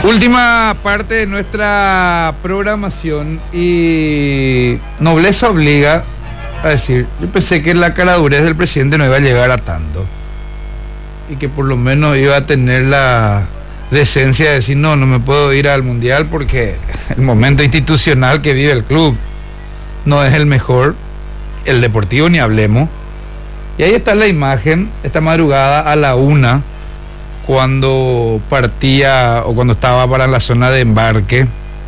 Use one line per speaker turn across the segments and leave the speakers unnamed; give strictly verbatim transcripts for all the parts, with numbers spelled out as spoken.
Última parte de nuestra programación y nobleza obliga a decir, yo pensé que la caradurez del presidente no iba a llegar a tanto y que por lo menos iba a tener la decencia de decir no, no me puedo ir al mundial porque el momento institucional que vive el club no es el mejor, el deportivo ni hablemos. Y ahí está la imagen, esta madrugada a la una, cuando partía o cuando estaba para la zona de embarque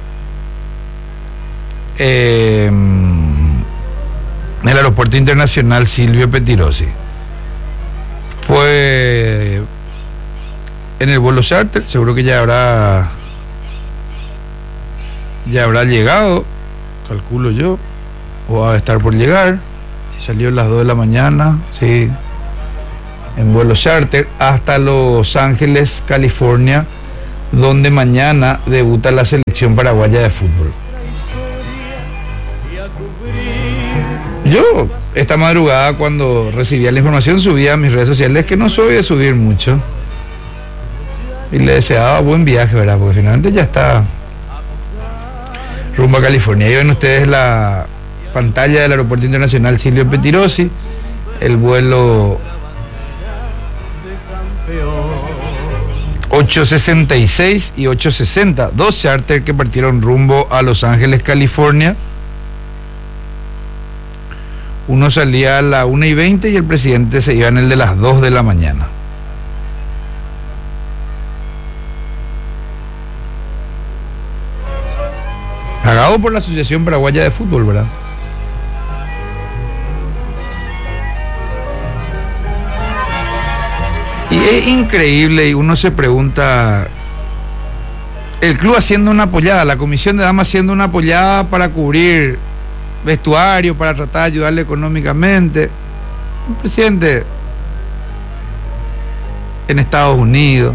eh, en el aeropuerto internacional Silvio Pettirossi. Fue en el vuelo charter, seguro que ya habrá ya habrá llegado, calculo yo, o va a estar por llegar. Si salió a las dos de la mañana, sí, en vuelo charter hasta Los Ángeles, California, donde mañana debuta la selección paraguaya de fútbol. Yo esta madrugada, cuando recibía la información, subía a mis redes sociales, que no soy de subir mucho, y le deseaba buen viaje, ¿verdad? Porque finalmente ya está rumbo a California. Ahí ven ustedes la pantalla del aeropuerto internacional Silvio Pettirossi, el vuelo ocho sesenta y seis y ocho sesenta, dos charter que partieron rumbo a Los Ángeles, California. Uno salía a la una y veinte y el presidente se iba en el de las dos de la mañana. Pagado por la Asociación Paraguaya de Fútbol, ¿verdad? Y es increíble, y uno se pregunta, el club haciendo una apoyada, la comisión de damas haciendo una apoyada para cubrir vestuario, para tratar de ayudarle económicamente. El presidente en Estados Unidos,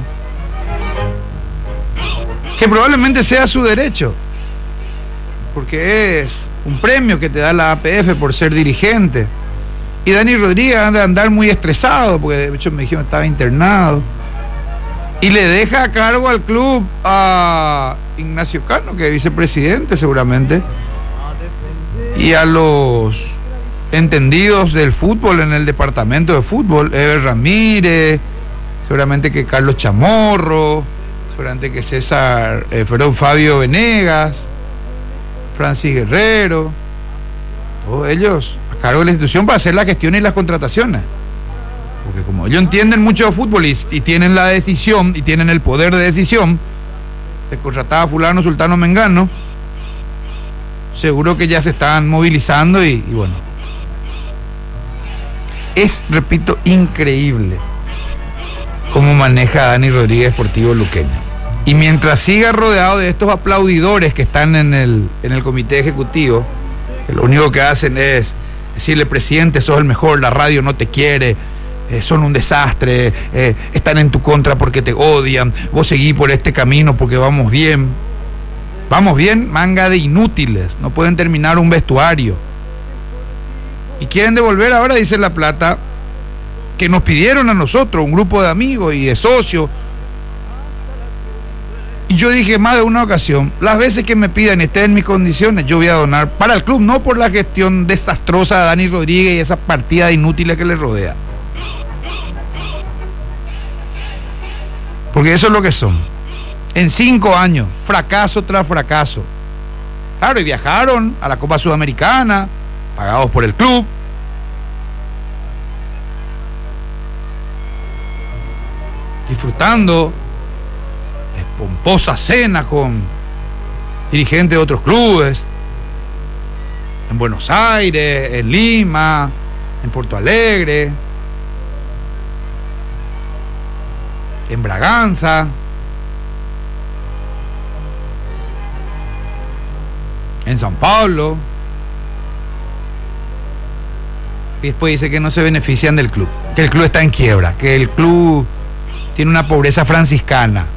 que probablemente sea su derecho, porque es un premio que te da la A P F por ser dirigente. Y Dani Rodríguez anda a andar muy estresado, porque de hecho me dijeron que estaba internado. Y le deja a cargo al club a Ignacio Cano, que es vicepresidente seguramente, y a los entendidos del fútbol en el departamento de fútbol, Eber Ramírez, seguramente que Carlos Chamorro, seguramente que César, eh, perdón, Fabio Venegas, Francis Guerrero, todos ellos a cargo de la institución para hacer las gestiones y las contrataciones. Porque como ellos entienden mucho de fútbol y, y tienen la decisión y tienen el poder de decisión de contratar a fulano, sultano, mengano, seguro que ya se están movilizando y, y bueno. Es, repito, increíble cómo maneja Dani Rodríguez Sportivo Luqueño. Y mientras siga rodeado de estos aplaudidores que están en el, en el comité ejecutivo, que lo único que hacen es decirle, presidente, sos el mejor, la radio no te quiere, eh, son un desastre, eh, están en tu contra porque te odian, vos seguís por este camino porque vamos bien. Vamos bien, manga de inútiles, no pueden terminar un vestuario. Y quieren devolver ahora, dice La Plata, que nos pidieron a nosotros, un grupo de amigos y de socios. Y yo dije más de una ocasión, las veces que me pidan y estén en mis condiciones, yo voy a donar para el club, no por la gestión desastrosa de Dani Rodríguez y esa partida de inútiles que le rodea. Porque eso es lo que son. En cinco años, fracaso tras fracaso. Claro, y viajaron a la Copa Sudamericana, pagados por el club. Disfrutando de pomposa cena con dirigentes de otros clubes. En Buenos Aires, en Lima, en Porto Alegre, en Braganza, en San Pablo. Y después dice que no se benefician del club, que el club está en quiebra, que el club tiene una pobreza franciscana,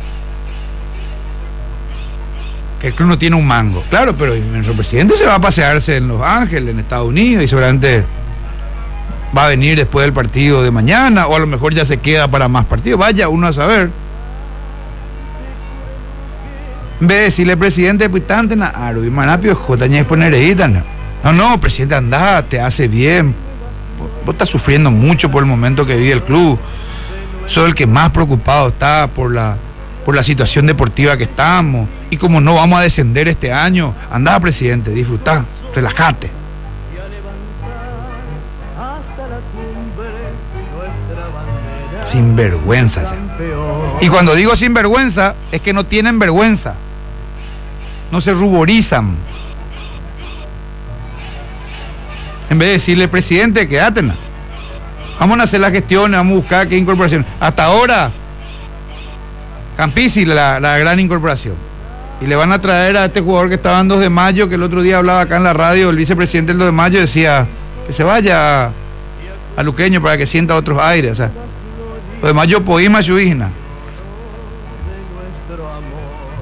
que el club no tiene un mango. Claro, pero nuestro presidente se va a pasearse en Los Ángeles, en Estados Unidos, y seguramente va a venir después del partido de mañana, o a lo mejor ya se queda para más partidos, vaya uno a saber. En vez de decirle, presidente, pues tante na aro, y manapio, jotaña y poner no. No, no, presidente, anda, te hace bien. Vos estás sufriendo mucho por el momento que vive el club. Soy el que más preocupado está por la, por la situación deportiva que estamos. Y como no vamos a descender este año, anda, presidente, disfrutá, relájate. Sinvergüenza. Y cuando digo sinvergüenza, es que no tienen vergüenza. No se ruborizan. En vez de decirle, presidente, quédatela. Vamos a hacer las gestiones, vamos a buscar qué incorporación. Hasta ahora, Campisi, la, la gran incorporación. Y le van a traer a este jugador que estaba en dos de mayo, que el otro día hablaba acá en la radio, el vicepresidente del dos de mayo decía que se vaya a Luqueño para que sienta otros aires. O sea, dos de mayo, Poima, Chuigna.